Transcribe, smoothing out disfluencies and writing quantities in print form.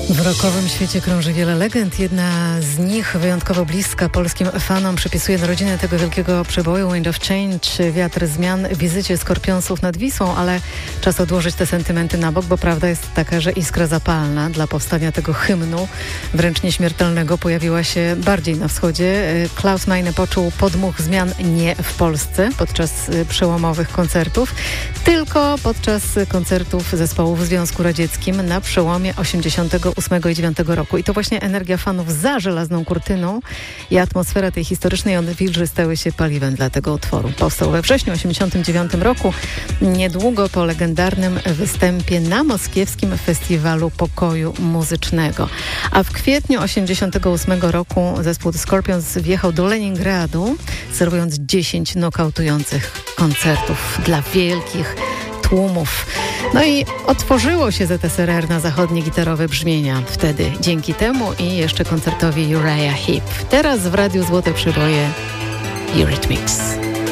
W rockowym świecie krąży wiele legend. Jedna z nich, wyjątkowo bliska polskim fanom, przypisuje narodziny tego wielkiego przeboju Wind of Change, wiatr zmian, wizycie Skorpionsów nad Wisłą, ale czas odłożyć te sentymenty na bok, bo prawda jest taka, że iskra zapalna dla powstania tego hymnu, wręcz nieśmiertelnego, pojawiła się bardziej na wschodzie. Klaus Meine poczuł podmuch zmian nie w Polsce podczas przełomowych koncertów, tylko podczas koncertów zespołów w Związku Radzieckim na przełomie 88 i 9 roku. I to właśnie energia fanów za żelazną kurtyną i atmosfera tej historycznej odwilży stały się paliwem dla tego utworu. Powstał we wrześniu 89 roku, niedługo po legendarnym występie na moskiewskim Festiwalu Pokoju Muzycznego. A w kwietniu 88 roku zespół The Scorpions wjechał do Leningradu, serwując 10 nokautujących koncertów dla wielkich tłumów. No i otworzyło się ZSRR na zachodnie gitarowe brzmienia wtedy dzięki temu i jeszcze koncertowi Uriah Heep. Teraz w Radiu Złote Przeboje Eurythmics.